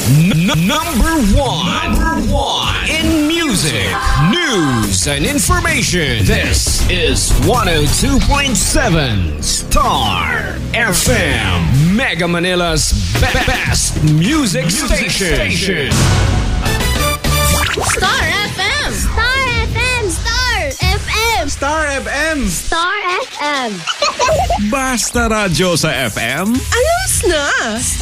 Number one in music, news, and information. This is 102.7 Star FM, Mega Manila's best music station. Star FM! Star FM! Star FM! Star FM! Star FM! Basta radyo sa FM. Ayos na!